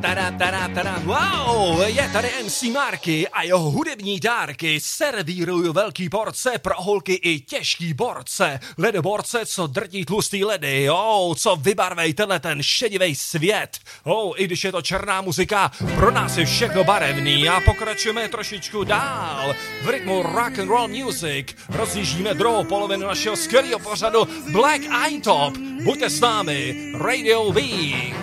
Wow, je tady MC Marky a jeho hudební dárky servírují velký porce pro holky i těžký borce. Ledoborce, co drtí tlustý ledy, co vybarvej tenhle ten šedivej svět. I když je to černá muzika, pro nás je všechno barevný a pokračujeme trošičku dál. V rytmu rock and roll music rozjíždíme druhou polovinu našeho skvělého pořadu Black Eye Top. Buďte s námi, Radio B.